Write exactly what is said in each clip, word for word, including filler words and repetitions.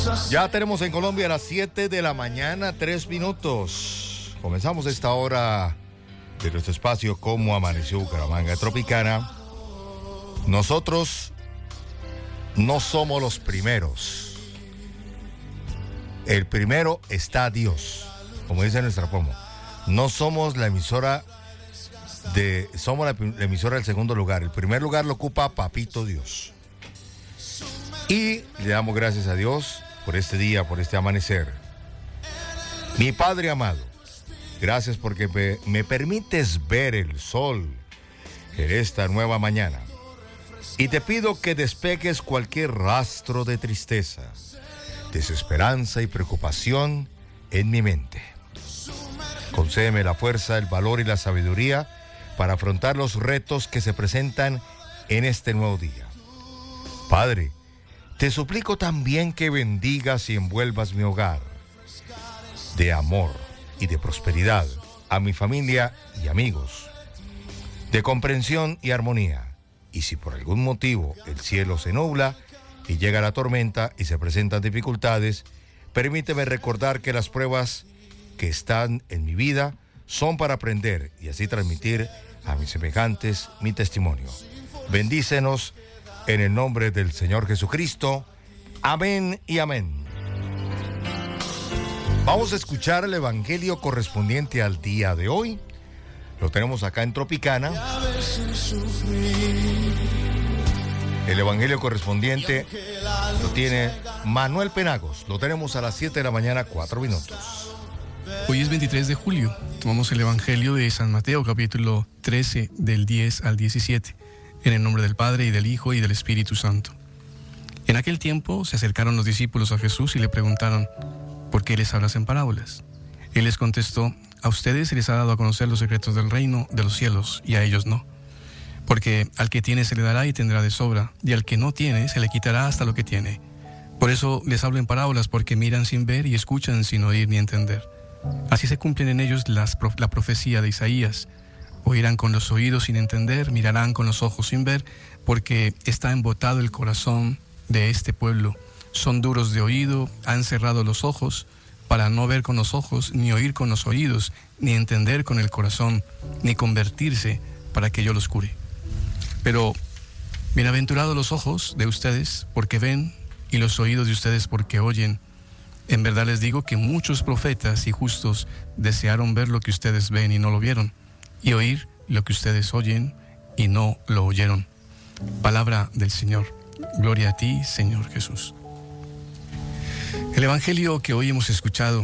Ya tenemos en Colombia a las siete de la mañana, tres minutos. Comenzamos esta hora de nuestro espacio Cómo Amaneció Bucaramanga Tropicana. Nosotros no somos los primeros. El primero está Dios, como dice nuestra promo. No somos la emisora de, somos la, la emisora del segundo lugar. El primer lugar lo ocupa Papito Dios. Y le damos gracias a Dios por este día, por este amanecer. Mi Padre amado, gracias porque me, me permites ver el sol en esta nueva mañana. Y te pido que despegues cualquier rastro de tristeza, desesperanza y preocupación en mi mente. Concédeme la fuerza, el valor y la sabiduría para afrontar los retos que se presentan en este nuevo día. Padre, te suplico también que bendigas y envuelvas mi hogar de amor y de prosperidad, a mi familia y amigos, de comprensión y armonía. Y si por algún motivo el cielo se nubla y llega la tormenta y se presentan dificultades, permíteme recordar que las pruebas que están en mi vida son para aprender y así transmitir a mis semejantes mi testimonio. Bendícenos en el nombre del Señor Jesucristo. Amén y amén. Vamos a escuchar el evangelio correspondiente al día de hoy. Lo tenemos acá en Tropicana. El evangelio correspondiente lo tiene Manuel Penagos. Lo tenemos a las siete de la mañana, cuatro minutos. Hoy es veintitrés de julio. Tomamos el evangelio de San Mateo, capítulo trece, del diez al diecisiete. En el nombre del Padre, y del Hijo, y del Espíritu Santo. En aquel tiempo se acercaron los discípulos a Jesús y le preguntaron: ¿por qué les hablas en parábolas? Él les contestó: a ustedes se les ha dado a conocer los secretos del reino de los cielos, y a ellos no. Porque al que tiene se le dará y tendrá de sobra, y al que no tiene se le quitará hasta lo que tiene. Por eso les hablo en parábolas, porque miran sin ver y escuchan sin oír ni entender. Así se cumplen en ellos las, la profecía de Isaías. Oirán con los oídos sin entender, mirarán con los ojos sin ver, porque está embotado el corazón de este pueblo. Son duros de oído, han cerrado los ojos, para no ver con los ojos, ni oír con los oídos, ni entender con el corazón, ni convertirse, para que yo los cure. Pero bienaventurados los ojos de ustedes, porque ven, y los oídos de ustedes, porque oyen. En verdad les digo que muchos profetas y justos desearon ver lo que ustedes ven y no lo vieron, y oír lo que ustedes oyen y no lo oyeron. Palabra del Señor. Gloria a ti, Señor Jesús. El evangelio que hoy hemos escuchado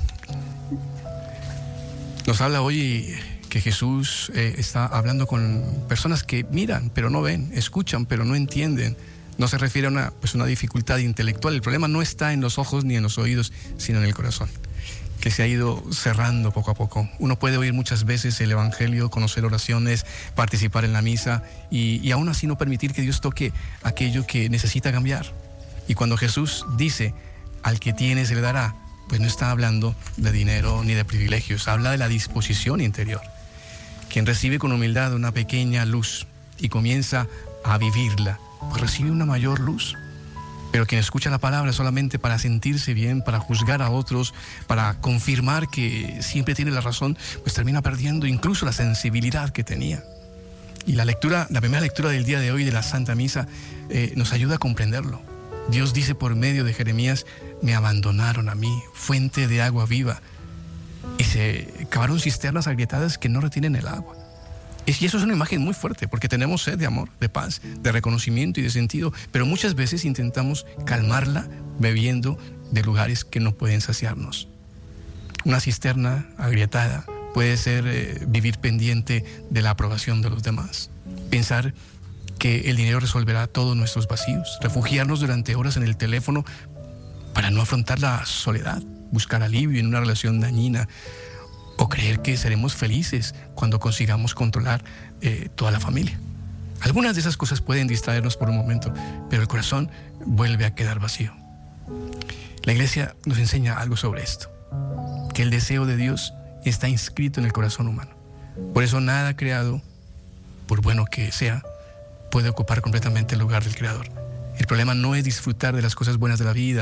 nos habla hoy que Jesús eh, está hablando con personas que miran pero no ven, escuchan pero no entienden. No se refiere a una, pues una dificultad intelectual. El problema no está en los ojos ni en los oídos, sino en el corazón, que se ha ido cerrando poco a poco. Uno puede oír muchas veces el evangelio, conocer oraciones, participar en la misa y, y aún así no permitir que Dios toque aquello que necesita cambiar. Y cuando Jesús dice: al que tiene se le dará, pues no está hablando de dinero ni de privilegios, habla de la disposición interior. Quien recibe con humildad una pequeña luz y comienza a vivirla, pues recibe una mayor luz. Pero quien escucha la palabra solamente para sentirse bien, para juzgar a otros, para confirmar que siempre tiene la razón, pues termina perdiendo incluso la sensibilidad que tenía. Y la lectura, la primera lectura del día de hoy de la Santa Misa eh, nos ayuda a comprenderlo. Dios dice por medio de Jeremías: me abandonaron a mí, fuente de agua viva, y se cavaron cisternas agrietadas que no retienen el agua. Y eso es una imagen muy fuerte, porque tenemos sed de amor, de paz, de reconocimiento y de sentido, pero muchas veces intentamos calmarla bebiendo de lugares que no pueden saciarnos. Una cisterna agrietada puede ser eh, vivir pendiente de la aprobación de los demás, pensar que el dinero resolverá todos nuestros vacíos, refugiarnos durante horas en el teléfono para no afrontar la soledad, buscar alivio en una relación dañina, o creer que seremos felices cuando consigamos controlar eh, toda la familia. Algunas de esas cosas pueden distraernos por un momento, pero el corazón vuelve a quedar vacío. La Iglesia nos enseña algo sobre esto, que el deseo de Dios está inscrito en el corazón humano. Por eso nada creado, por bueno que sea, puede ocupar completamente el lugar del Creador. El problema no es disfrutar de las cosas buenas de la vida,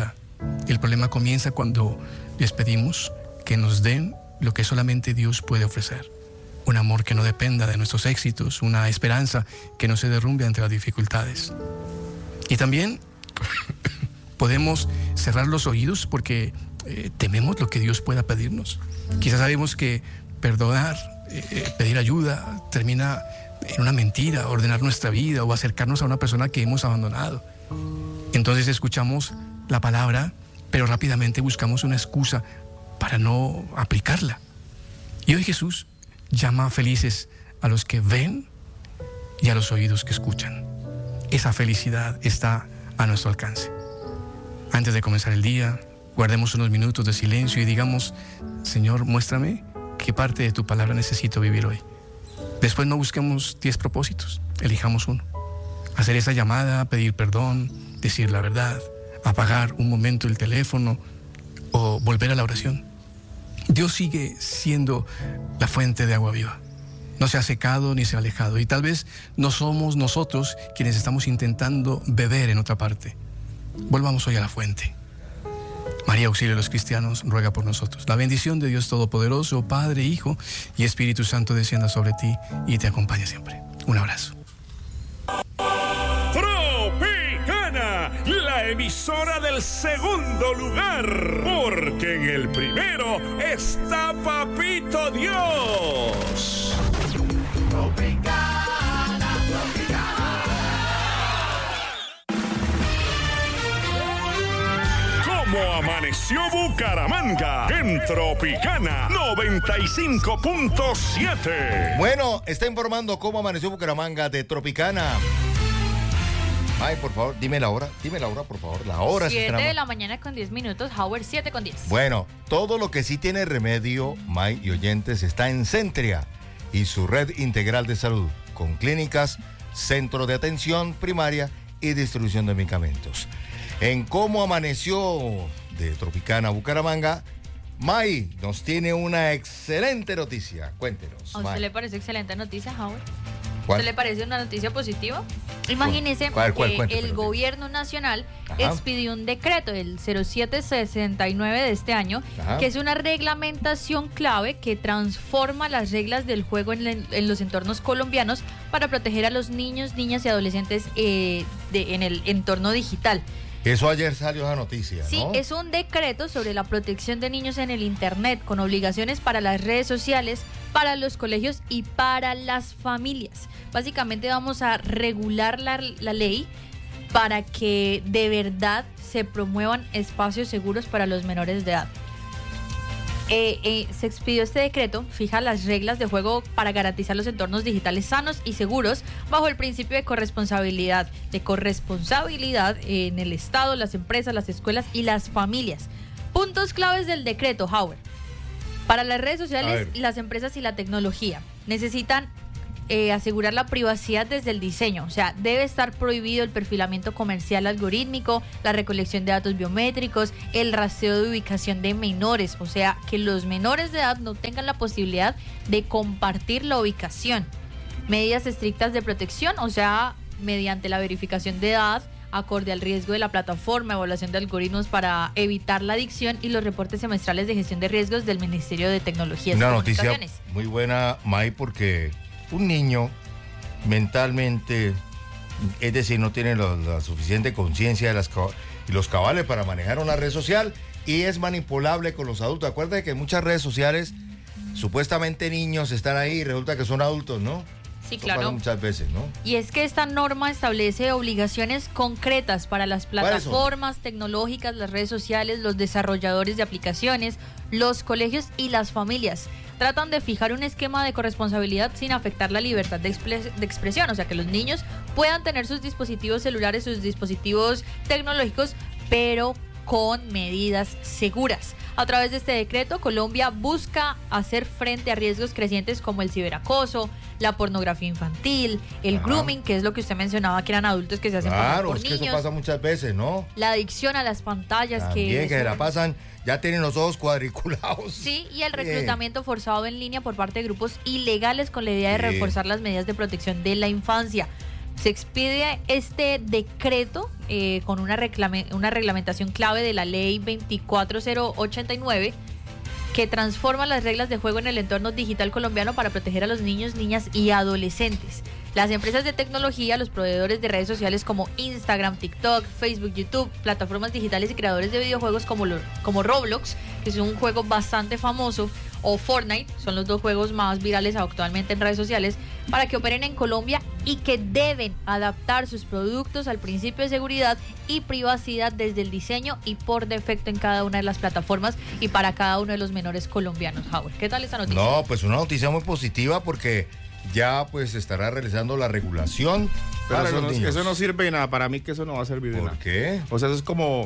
El problema comienza cuando les pedimos que nos den lo que solamente Dios puede ofrecer. Un amor que no dependa de nuestros éxitos, una esperanza que no se derrumbe ante las dificultades. Y también podemos cerrar los oídos porque eh, tememos lo que Dios pueda pedirnos. Quizás sabemos que perdonar, eh, pedir ayuda, termina en una mentira, ordenar nuestra vida o acercarnos a una persona que hemos abandonado. Entonces escuchamos la palabra, pero rápidamente buscamos una excusa para no aplicarla. Y hoy Jesús llama felices a los que ven y a los oídos que escuchan. Esa felicidad está a nuestro alcance. Antes de comenzar el día, guardemos unos minutos de silencio y digamos: Señor, muéstrame qué parte de tu palabra necesito vivir hoy. Después no busquemos diez propósitos, elijamos uno. Hacer esa llamada, pedir perdón, decir la verdad, apagar un momento el teléfono o volver a la oración. Dios sigue siendo la fuente de agua viva. No se ha secado ni se ha alejado. Y tal vez no somos nosotros quienes estamos intentando beber en otra parte. Volvamos hoy a la fuente. María, auxilia a los cristianos, ruega por nosotros. La bendición de Dios Todopoderoso, Padre, Hijo y Espíritu Santo descienda sobre ti y te acompañe siempre. Un abrazo. Tropicana, la emisora del segundo lugar, porque en el primero está Papito Dios. Tropicana, Tropicana. Como amaneció Bucaramanga en Tropicana noventa y cinco punto siete. Bueno, está informando cómo amaneció Bucaramanga de Tropicana. Ay, por favor, dime la hora, dime la hora, por favor, la hora. siete de la mañana con diez minutos, Howard, siete con diez. Bueno, todo lo que sí tiene remedio, May y oyentes, está en Centria y su red integral de salud, con clínicas, centro de atención primaria y distribución de medicamentos. En cómo amaneció de Tropicana Bucaramanga, May nos tiene una excelente noticia. Cuéntenos. ¿A usted May. le parece excelente noticia, Howard? ¿Cuál? ¿Usted le parece una noticia positiva? Imagínese ¿Cuál, cuál? que Cuéntame, el cuéntame. gobierno nacional Ajá. expidió un decreto, el cero siete sesenta y nueve de este año, Ajá. que es una reglamentación clave que transforma las reglas del juego en, en- en los entornos colombianos para proteger a los niños, niñas y adolescentes eh, de- en el entorno digital. Eso ayer salió esa noticia, Sí, ¿no? es un decreto sobre la protección de niños en el Internet, con obligaciones para las redes sociales, para los colegios y para las familias. Básicamente vamos a regular la, la ley para que de verdad se promuevan espacios seguros para los menores de edad. Eh, eh, se expidió este decreto, fija las reglas de juego para garantizar los entornos digitales sanos y seguros bajo el principio de corresponsabilidad, de corresponsabilidad en el Estado, las empresas, las escuelas y las familias. Puntos claves del decreto, Howard. Para las redes A sociales, ver. las empresas y la tecnología necesitan eh, asegurar la privacidad desde el diseño. O sea, debe estar prohibido el perfilamiento comercial algorítmico, la recolección de datos biométricos, el rastreo de ubicación de menores. O sea, que los menores de edad no tengan la posibilidad de compartir la ubicación. Medidas estrictas de protección, o sea, mediante la verificación de edad, acorde al riesgo de la plataforma, evaluación de algoritmos para evitar la adicción y los reportes semestrales de gestión de riesgos del Ministerio de Tecnologías Una y noticia Comunicaciones. muy buena, May, porque un niño mentalmente, es decir, no tiene lo- la suficiente conciencia de las ca- y los cabales para manejar una red social y es manipulable con los adultos. Acuérdate que en muchas redes sociales supuestamente niños están ahí y resulta que son adultos, ¿no? Sí, Eso claro. pasa muchas veces, ¿no? Y es que esta norma establece obligaciones concretas para las ¿Cuáles son? plataformas tecnológicas, las redes sociales, los desarrolladores de aplicaciones, los colegios y las familias. Tratan de fijar un esquema de corresponsabilidad sin afectar la libertad de, expre- de expresión, o sea, que los niños puedan tener sus dispositivos celulares, sus dispositivos tecnológicos, pero con medidas seguras. A través de este decreto, Colombia busca hacer frente a riesgos crecientes como el ciberacoso, la pornografía infantil, el Ajá. grooming, que es lo que usted mencionaba, que eran adultos que se hacen pasar Claro, por es que eso niños, pasa muchas veces, ¿no? la adicción a las pantallas, También que, que se la son- pasan, ya tienen los ojos cuadriculados. Sí, y el Bien. reclutamiento forzado en línea por parte de grupos ilegales con la idea de Sí. reforzar las medidas de protección de la infancia. se expide este decreto eh, con una, reclame, una reglamentación clave de la ley veinticuatro mil ochenta y nueve que transforma las reglas de juego en el entorno digital colombiano para proteger a los niños, niñas y adolescentes. Las empresas de tecnología, los proveedores de redes sociales como Instagram, TikTok, Facebook, YouTube, plataformas digitales y creadores de videojuegos como, lo, como Roblox, que es un juego bastante famoso, o Fortnite, son los dos juegos más virales actualmente en redes sociales, para que operen en Colombia y que deben adaptar sus productos al principio de seguridad y privacidad desde el diseño y por defecto en cada una de las plataformas y para cada uno de los menores colombianos. Howard, ¿qué tal esta noticia? No, pues una noticia muy positiva porque ya pues se estará realizando la regulación. Claro, eso no, eso no sirve de nada. Para mí que eso no va a servir de ¿Por nada. ¿Por qué? O sea, eso es como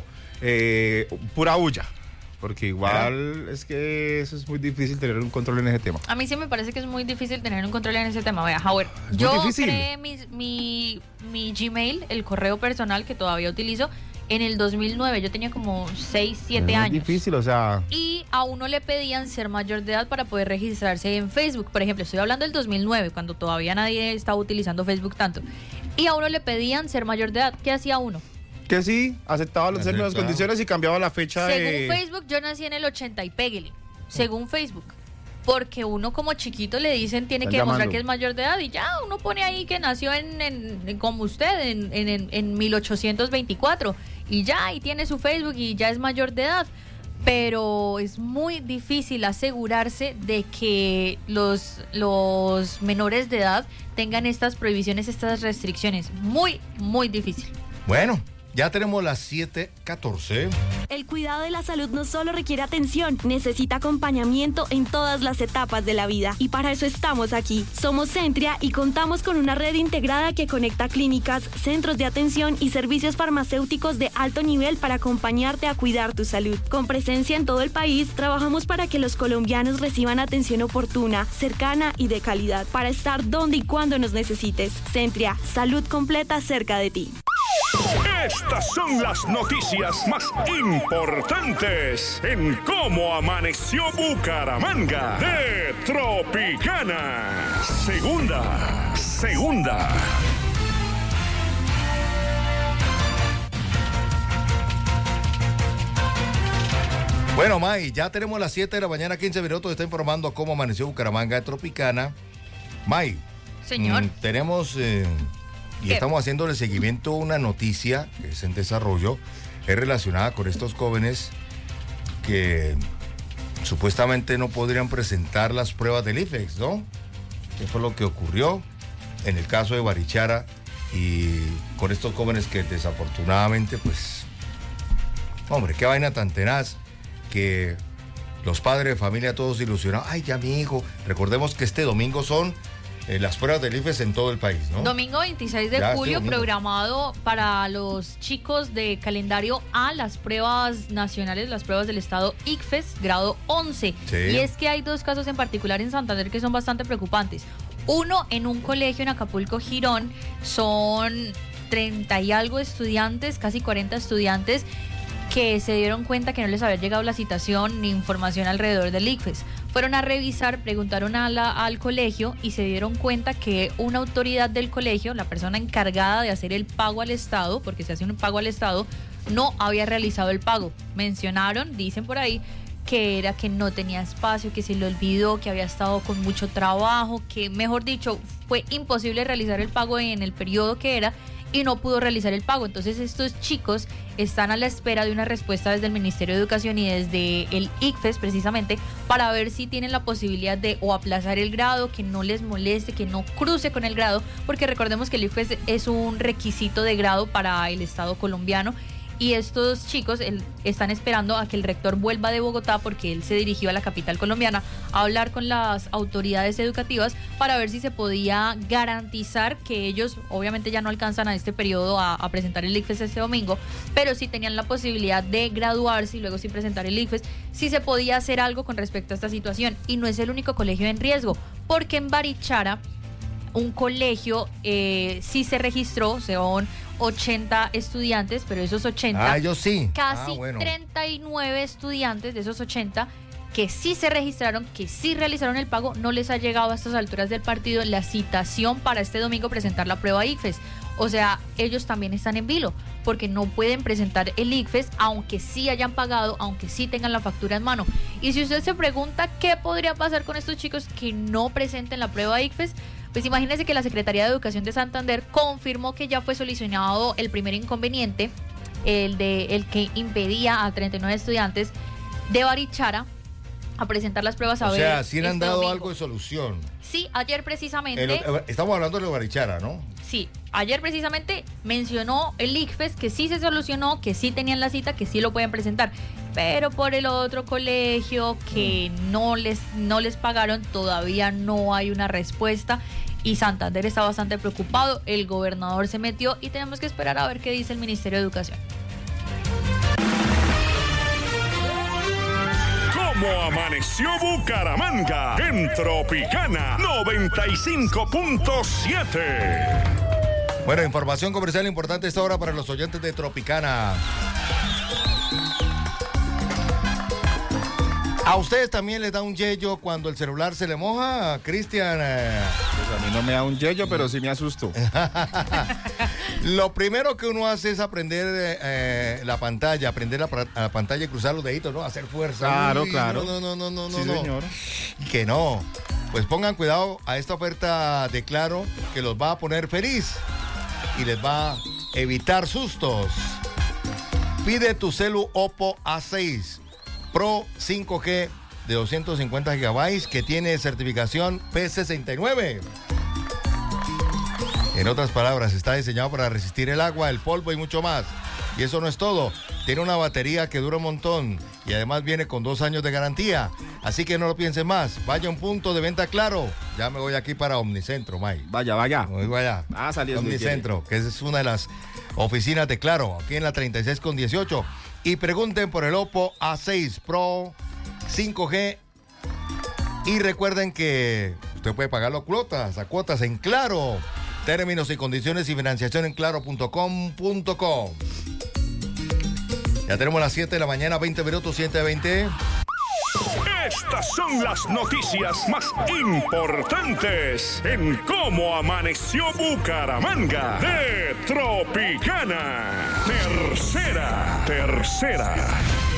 eh, pura bulla. Porque igual ¿Eh? es que eso es muy difícil tener un control en ese tema. A mí sí me parece que es muy difícil tener un control en ese tema. Vea, Howard, yo creé mi, mi, mi Gmail, el correo personal que todavía utilizo, en el dos mil nueve. Yo tenía como seis, siete es años. Es difícil, o sea... Y a uno le pedían ser mayor de edad para poder registrarse en Facebook. Por ejemplo, estoy hablando del dos mil nueve, cuando todavía nadie estaba utilizando Facebook tanto. Y a uno le pedían ser mayor de edad. ¿Qué hacía uno? Que sí, aceptaba los términos y condiciones y cambiaba la fecha. Según de... Facebook, yo nací en el ochenta y péguele. Según Facebook. Porque uno como chiquito le dicen tiene Están que demostrar llamando. que es mayor de edad y ya uno pone ahí que nació en, en, en como usted en, en, en mil ochocientos veinticuatro y ya ahí tiene su Facebook y ya es mayor de edad. Pero es muy difícil asegurarse de que los, los menores de edad tengan estas prohibiciones, estas restricciones. Muy, muy difícil. Bueno, ya tenemos las siete catorce. El cuidado de la salud no solo requiere atención, necesita acompañamiento en todas las etapas de la vida. Y para eso estamos aquí. Somos Centria y contamos con una red integrada que conecta clínicas, centros de atención y servicios farmacéuticos de alto nivel para acompañarte a cuidar tu salud. Con presencia en todo el país, trabajamos para que los colombianos reciban atención oportuna, cercana y de calidad, para estar donde y cuando nos necesites. Centria, salud completa cerca de ti. Estas son las noticias más importantes en Cómo Amaneció Bucaramanga de Tropicana. Segunda, segunda. Bueno, May, ya tenemos las siete de la mañana, quince minutos. Está informando Cómo Amaneció Bucaramanga de Tropicana. May. Señor. Mmm, tenemos... Eh, Y ¿Qué? Estamos haciéndole seguimiento a una noticia que es en desarrollo, es relacionada con estos jóvenes que supuestamente no podrían presentar las pruebas del I F E X, ¿no? ¿Qué fue lo que ocurrió en el caso de Barichara y con estos jóvenes que desafortunadamente, pues, hombre, qué vaina tan tenaz que los padres de familia todos ilusionados, ay, ya mi hijo, recordemos que este domingo son... Eh, las pruebas del I F E S en todo el país, ¿no? Domingo veintiséis de julio, programado para los chicos de calendario A, las pruebas nacionales, las pruebas del estado I C F E S, grado once. Sí. Y es que hay dos casos en particular en Santander que son bastante preocupantes. Uno, en un colegio en Acapulco, Girón, son treinta y algo estudiantes, casi cuarenta estudiantes, que se dieron cuenta que no les había llegado la citación ni información alrededor del I C F E S. Fueron a revisar, preguntaron a la, al colegio y se dieron cuenta que una autoridad del colegio, la persona encargada de hacer el pago al Estado, porque se hace un pago al Estado, no había realizado el pago. Mencionaron, dicen por ahí, que era que no tenía espacio, que se le olvidó, que había estado con mucho trabajo, que mejor dicho, fue imposible realizar el pago en el periodo que era y no pudo realizar el pago. Entonces estos chicos están a la espera de una respuesta desde el Ministerio de Educación y desde el I C F E S precisamente para ver si tienen la posibilidad de o aplazar el grado, que no les moleste, que no cruce con el grado, porque recordemos que el I C F E S es un requisito de grado para el Estado colombiano. Y estos chicos el, están esperando a que el rector vuelva de Bogotá porque él se dirigió a la capital colombiana a hablar con las autoridades educativas para ver si se podía garantizar que ellos obviamente ya no alcanzan a este periodo a, a presentar el I C F E S este domingo, pero sí tenían la posibilidad de graduarse y luego sí presentar el I C F E S, si se podía hacer algo con respecto a esta situación. Y no es el único colegio en riesgo, porque en Barichara un colegio eh, sí se registró, son ochenta estudiantes, pero esos ochenta, ah, yo sí. casi ah, bueno. treinta y nueve estudiantes de esos ochenta que sí se registraron, que sí realizaron el pago, no les ha llegado a estas alturas del partido la citación para este domingo presentar la prueba I C F E S. O sea, ellos también están en vilo porque no pueden presentar el ICFES aunque sí hayan pagado, aunque sí tengan la factura en mano. Y si usted se pregunta qué podría pasar con estos chicos que no presenten la prueba ICFES, pues imagínese que la Secretaría de Educación de Santander confirmó que ya fue solucionado el primer inconveniente, el de el que impedía a treinta y nueve estudiantes de Barichara a presentar las pruebas a O ver. sea, sí le han este dado domingo. algo de solución. Sí, ayer precisamente. El- eh, estamos hablando de lo de Barichara, ¿no? Sí, ayer precisamente mencionó el ICFES que sí se solucionó, que sí tenían la cita, que sí lo pueden presentar, pero por el otro colegio que no les, no les pagaron, todavía no hay una respuesta y Santander está bastante preocupado, el gobernador se metió y tenemos que esperar a ver qué dice el Ministerio de Educación. ¿Cómo amaneció Bucaramanga? En Tropicana noventa y cinco punto siete. Bueno, información comercial importante esta hora para los oyentes de Tropicana. ¿A ustedes también les da un yello cuando el celular se le moja, Cristian? Eh, Pues a mí no me da un yello, pero sí me asusto. Lo primero que uno hace es aprender eh, la pantalla, aprender la, pra- la pantalla y cruzar los deditos, ¿no? Hacer fuerza. Claro, Uy, claro. No, no, no, no, no, Sí, no. señor. Que no. Pues pongan cuidado a esta oferta de Claro que los va a poner feliz y les va a evitar sustos. Pide tu celu Oppo A seis Pro cinco G de doscientos cincuenta gigabytes que tiene certificación P sesenta y nueve. En otras palabras, está diseñado para resistir el agua, el polvo y mucho más. Y eso no es todo. Tiene una batería que dura un montón y además viene con dos años de garantía. Así que no lo piense más. Vaya a un punto de venta Claro. Ya me voy aquí para Omnicentro, Mike. Vaya, vaya. Me voy allá. Ah, salió donde Omnicentro, que es una de las oficinas de Claro, aquí en la treinta y seis con dieciocho. Y pregunten por el Oppo A seis Pro cinco G. Y recuerden que usted puede pagarlo a cuotas, a cuotas en Claro. Términos y condiciones y financiación en claro punto com punto co. Ya tenemos las siete de la mañana, veinte minutos, siete veinte. Estas son las noticias más importantes en Cómo Amaneció Bucaramanga de Tropicana. Tercera, tercera.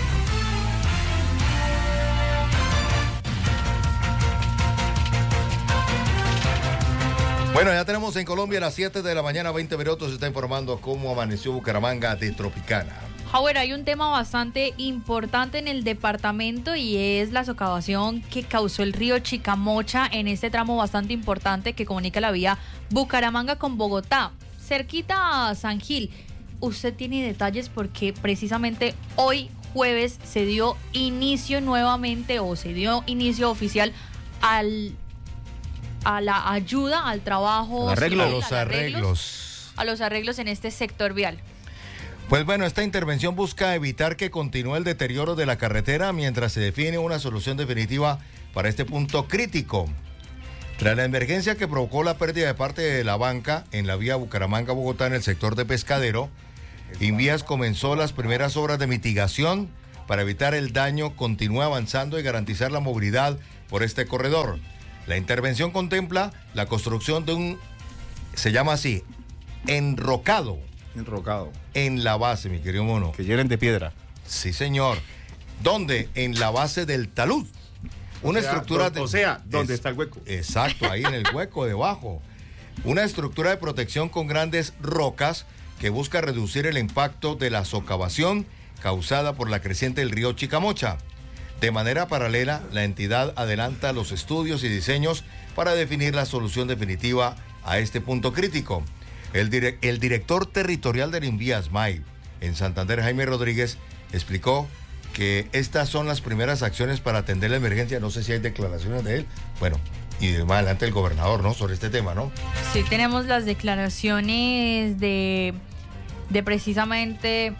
Bueno, ya tenemos en Colombia las siete de la mañana, veinte minutos. Se está informando cómo amaneció Bucaramanga de Tropicana. Howard, hay un tema bastante importante en el departamento y es la socavación que causó el río Chicamocha en este tramo bastante importante que comunica la vía Bucaramanga con Bogotá, cerquita a San Gil. Usted tiene detalles porque precisamente hoy jueves se dio inicio nuevamente o se dio inicio oficial al a la ayuda, al trabajo, Al arreglo. A civil, los al arreglos. a los arreglos en este sector vial. Pues bueno, esta intervención busca evitar que continúe el deterioro de la carretera mientras se define una solución definitiva para este punto crítico. Tras la emergencia que provocó la pérdida de parte de la banca en la vía Bucaramanga-Bogotá en el sector de Pescadero, Invías comenzó las primeras obras de mitigación para evitar el daño, continúa avanzando y garantizar la movilidad por este corredor. La intervención contempla la construcción de un, se llama así, enrocado. Enrocado. En la base, mi querido mono. Que llenen de piedra. Sí, señor. ¿Dónde? En la base del talud. Una O sea, estructura do- de... o sea, ¿dónde Es- está el hueco? Exacto, ahí en el hueco debajo. Una estructura de protección con grandes rocas que busca reducir el impacto de la socavación causada por la creciente del río Chicamocha. De manera paralela, la entidad adelanta los estudios y diseños para definir la solución definitiva a este punto crítico. El, dire- el director territorial del Invías, M A I, en Santander, Jaime Rodríguez, explicó que estas son las primeras acciones para atender la emergencia. No sé si hay declaraciones de él. Bueno, y de más adelante el gobernador, ¿no? Sobre este tema, ¿no? Sí, tenemos las declaraciones de, de precisamente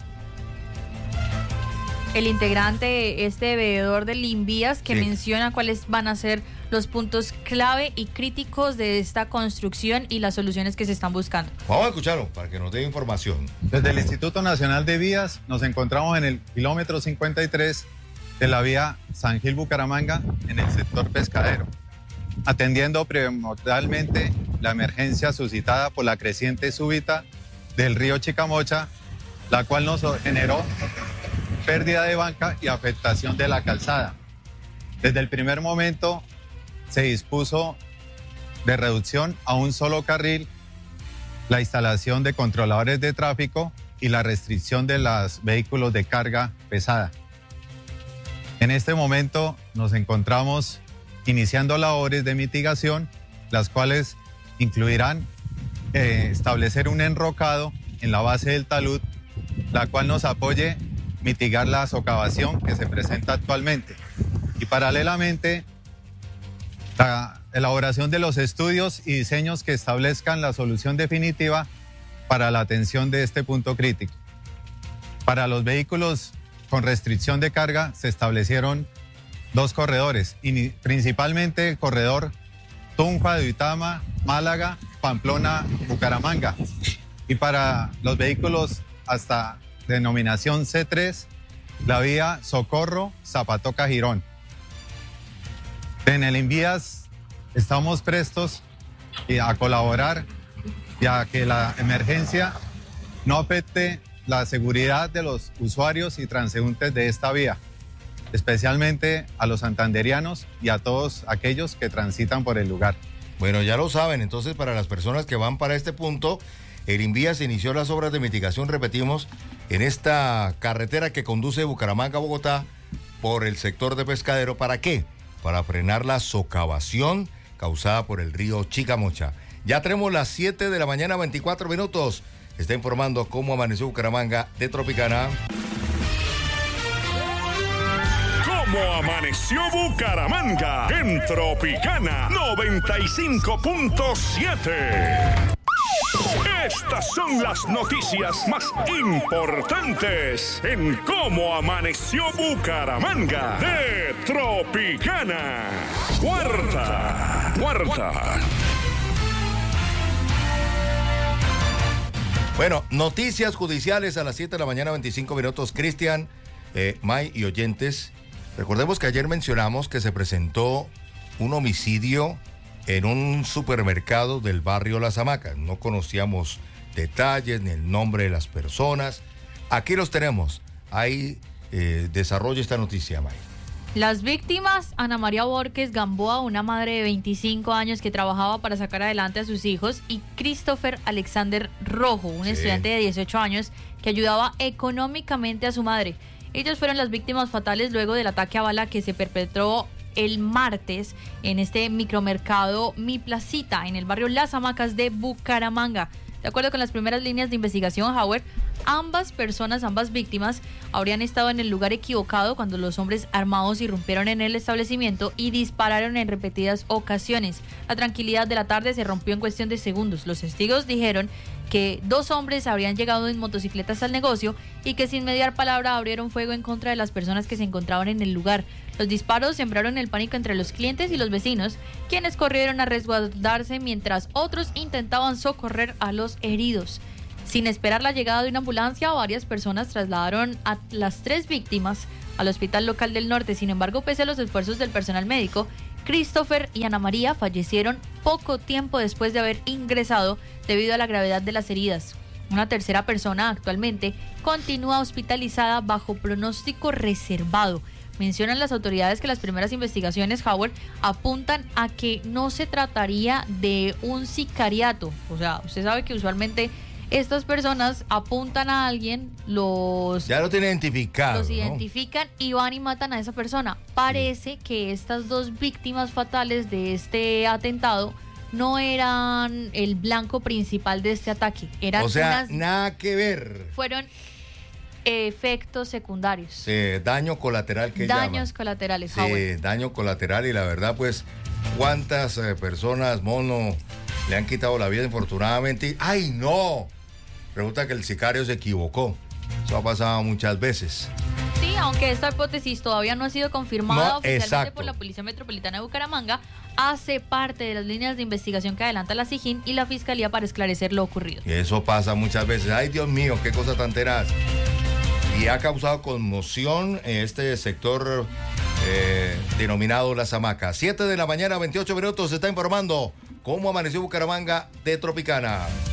el integrante, este veedor del Invías, que Sí. menciona cuáles van a ser los puntos clave y críticos de esta construcción y las soluciones que se están buscando. Vamos a escucharlo para que nos dé información. Desde el Instituto Nacional de Vías nos encontramos en el kilómetro cincuenta y tres de la vía San Gil Bucaramanga en el sector Pescadero, atendiendo primordialmente la emergencia suscitada por la creciente súbita del río Chicamocha, la cual nos generó pérdida de banca y afectación de la calzada. Desde el primer momento se dispuso de reducción a un solo carril, la instalación de controladores de tráfico y la restricción de los vehículos de carga pesada. En este momento nos encontramos iniciando labores de mitigación, las cuales incluirán eh, establecer un enrocado en la base del talud, la cual nos apoye mitigar la socavación que se presenta actualmente. Y paralelamente, la elaboración de los estudios y diseños que establezcan la solución definitiva para la atención de este punto crítico. Para los vehículos con restricción de carga se establecieron dos corredores, y principalmente el corredor Tunja, Duitama, Málaga, Pamplona, Bucaramanga. Y para los vehículos hasta denominación C tres, la vía Socorro, Zapatoca, Girón. En el Invías estamos prestos a colaborar y a que la emergencia no afecte la seguridad de los usuarios y transeúntes de esta vía, especialmente a los santanderianos y a todos aquellos que transitan por el lugar. Bueno, ya lo saben, entonces para las personas que van para este punto, el Invías inició las obras de mitigación, repetimos, en esta carretera que conduce de Bucaramanga a Bogotá por el sector de Pescadero. ¿Para qué? Para frenar la socavación causada por el río Chicamocha. Ya tenemos las siete de la mañana, veinticuatro minutos. Está informando cómo amaneció Bucaramanga de Tropicana. ¿Cómo amaneció Bucaramanga? En Tropicana noventa y cinco punto siete. Estas son las noticias más importantes en Cómo amaneció Bucaramanga de Tropicana. Cuarta, cuarta. Bueno, noticias judiciales a las siete de la mañana, veinticinco minutos. Cristian, eh, May y oyentes, recordemos que ayer mencionamos que se presentó un homicidio en un supermercado del barrio Las Hamacas. No conocíamos detalles ni el nombre de las personas. Aquí los tenemos. Ahí eh, desarrolla esta noticia, May. Las víctimas, Ana María Borges Gamboa, una madre de veinticinco años que trabajaba para sacar adelante a sus hijos, y Christopher Alexander Rojo, un sí. estudiante de dieciocho años que ayudaba económicamente a su madre. Ellos fueron las víctimas fatales luego del ataque a bala que se perpetró el martes en este micromercado Mi Placita, en el barrio Las Hamacas de Bucaramanga. De acuerdo con las primeras líneas de investigación, Howard, ambas personas, ambas víctimas, habrían estado en el lugar equivocado cuando los hombres armados irrumpieron en el establecimiento y dispararon en repetidas ocasiones. La tranquilidad de la tarde se rompió en cuestión de segundos. Los testigos dijeron que dos hombres habrían llegado en motocicletas al negocio y que sin mediar palabra abrieron fuego en contra de las personas que se encontraban en el lugar. Los disparos sembraron el pánico entre los clientes y los vecinos, quienes corrieron a resguardarse mientras otros intentaban socorrer a los heridos. Sin esperar la llegada de una ambulancia, varias personas trasladaron a las tres víctimas al hospital local del norte. Sin embargo, pese a los esfuerzos del personal médico, Christopher y Ana María fallecieron poco tiempo después de haber ingresado debido a la gravedad de las heridas. Una tercera persona actualmente continúa hospitalizada bajo pronóstico reservado. Mencionan las autoridades que las primeras investigaciones, Howard, apuntan a que no se trataría de un sicariato. O sea, usted sabe que usualmente estas personas apuntan a alguien, los... Ya lo tienen identificado, Los ¿no? identifican y van y matan a esa persona. Parece sí. que estas dos víctimas fatales de este atentado no eran el blanco principal de este ataque. Eran o sea, unas... nada que ver. Fueron efectos secundarios. Sí, daño colateral que Daños llaman. colaterales, Sí, Howard. daño colateral, y la verdad, pues, ¿cuántas eh, personas, mono, le han quitado la vida infortunadamente? ¡Ay, no! Resulta que el sicario se equivocó. Eso ha pasado muchas veces. Sí, aunque esta hipótesis todavía no ha sido confirmada No, oficialmente exacto. por la Policía Metropolitana de Bucaramanga, hace parte de las líneas de investigación que adelanta la SIJIN y la Fiscalía para esclarecer lo ocurrido. Y eso pasa muchas veces. ¡Ay, Dios mío, qué cosa tan tenaz! Y ha causado conmoción en este sector eh, denominado Las Hamacas. siete de la mañana, veintiocho minutos, se está informando ¿Cómo amaneció Bucaramanga de Tropicana?